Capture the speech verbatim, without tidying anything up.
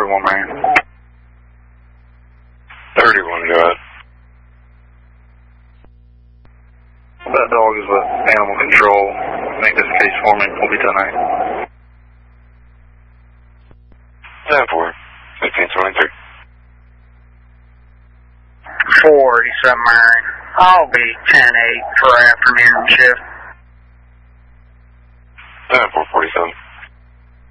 forty-one, man. thirty-one, go ahead. That dog is with animal control. Make this case for me. We'll be tonight. ten four, fifteen twenty-three. forty-seven, Marion. I'll be ten eight for afternoon shift. ten four, forty-seven.